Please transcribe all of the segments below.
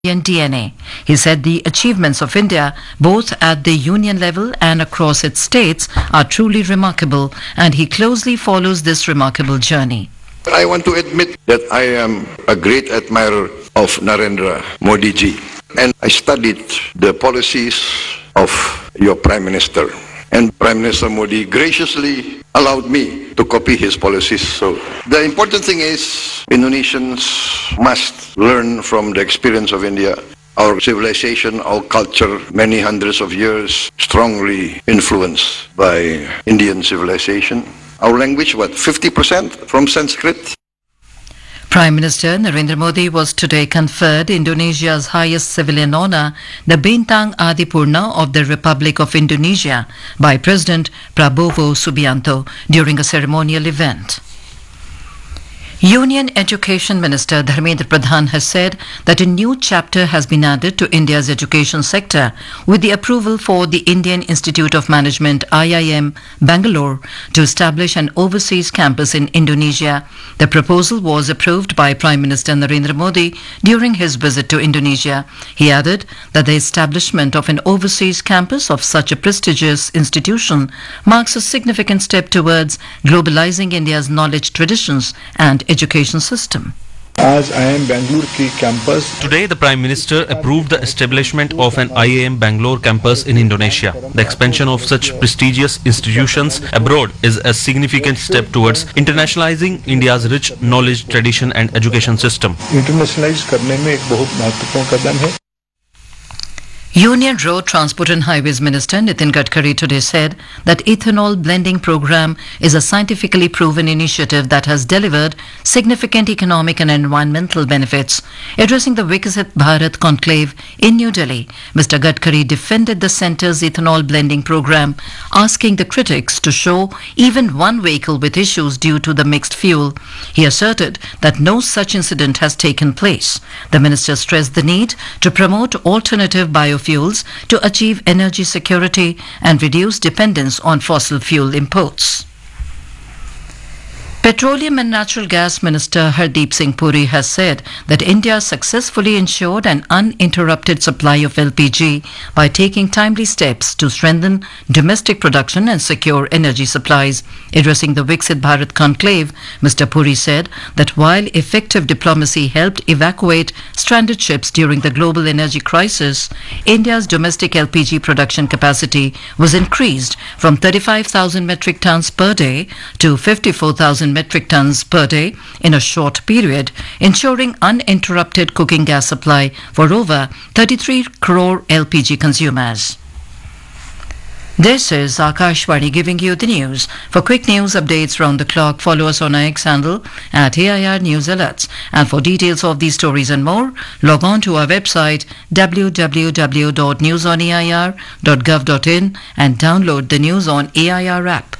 Indian DNA. He said the achievements of India, both at the union level and across its states, are truly remarkable, and he closely follows this remarkable journey. I want to admit that I am a great admirer of Narendra Modi ji, and I studied the policies of your Prime Minister. And Prime Minister Modi graciously allowed me to copy his policies. So the important thing is Indonesians must learn from the experience of India. Our civilization, our culture, many hundreds of years, strongly influenced by Indian civilization. Our language, 50% from Sanskrit? Prime Minister Narendra Modi was today conferred Indonesia's highest civilian honour, the Bintang Adipurna of the Republic of Indonesia, by President Prabowo Subianto during a ceremonial event. Union Education Minister Dharmendra Pradhan has said that a new chapter has been added to India's education sector with the approval for the Indian Institute of Management IIM Bangalore to establish an overseas campus in Indonesia. The proposal was approved by Prime Minister Narendra Modi during his visit to Indonesia. He added that the establishment of an overseas campus of such a prestigious institution marks a significant step towards globalizing India's knowledge traditions and education system. आज IIM Bangalore की campus. Today, the Prime Minister approved the establishment of an IIM Bangalore campus in Indonesia. The expansion of such prestigious institutions abroad is a significant step towards internationalizing India's rich knowledge, tradition and education system. Internationalize करने में एक बहुत महत्वपूर्ण कदम है. Union Road Transport and Highways Minister Nitin Gadkari today said that ethanol blending program is a scientifically proven initiative that has delivered significant economic and environmental benefits. Addressing the Viksit Bharat conclave in New Delhi, Mr. Gadkari defended the centre's ethanol blending program, asking the critics to show even one vehicle with issues due to the mixed fuel. He asserted that no such incident has taken place. The minister stressed the need to promote alternative biofuels to achieve energy security and reduce dependence on fossil fuel imports. Petroleum and Natural Gas Minister Hardeep Singh Puri has said that India successfully ensured an uninterrupted supply of LPG by taking timely steps to strengthen domestic production and secure energy supplies. Addressing the Viksit Bharat conclave, Mr. Puri said that while effective diplomacy helped evacuate stranded ships during the global energy crisis, India's domestic LPG production capacity was increased from 35,000 metric tons per day to 54,000 metric tons per day in a short period, ensuring uninterrupted cooking gas supply for over 33 crore LPG consumers. This is Akashvani giving you the news. For quick news updates round the clock, follow us on our X handle at AIR News Alerts. And for details of these stories and more, log on to our website www.newsonair.gov.in and download the News on AIR app.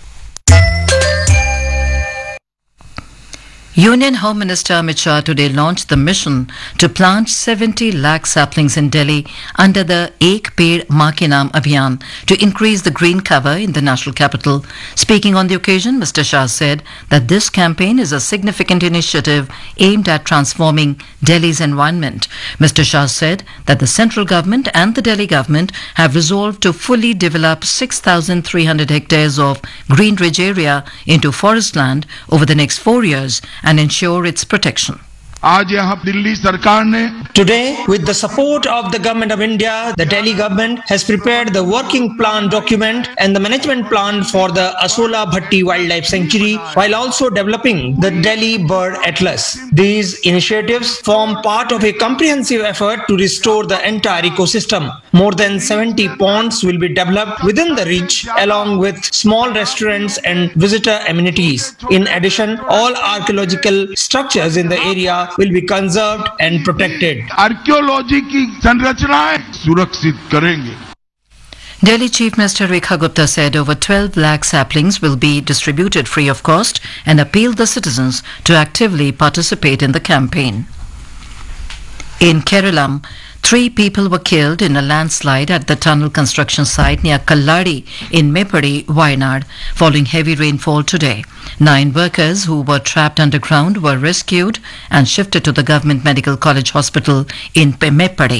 Union Home Minister Amit Shah today launched the mission to plant 70 lakh saplings in Delhi under the Ek Ped Maa Ke Naam Abhiyan to increase the green cover in the national capital. Speaking on the occasion, Mr. Shah said that this campaign is a significant initiative aimed at transforming Delhi's environment. Mr. Shah said that the central government and the Delhi government have resolved to fully develop 6,300 hectares of green ridge area into forest land over the next 4 years and ensure its protection. आज यहाँ दिल्ली सरकार ने Today, with the support of the Government of India, the Delhi government has prepared the working plan document and the management plan for the Asola Bhatti Wildlife Sanctuary, while also developing the Delhi Bird Atlas. These initiatives form part of a comprehensive effort to restore the entire ecosystem. More than 70 ponds will be developed within the ridge, along with small restaurants and visitor amenities. In addition, all archaeological structures in the area will be conserved and protected. Archaeology की संरचनाएं सुरक्षित करेंगे. Delhi Chief Minister Rekha Gupta said over 12 lakh saplings will be distributed free of cost and appealed the citizens to actively participate in the campaign. In Kerala, 3 people were killed in a landslide at the tunnel construction site near Kalladi in Meppadi, Wayanad, following heavy rainfall today. 9 workers who were trapped underground were rescued and shifted to the Government Medical College Hospital in Meppadi.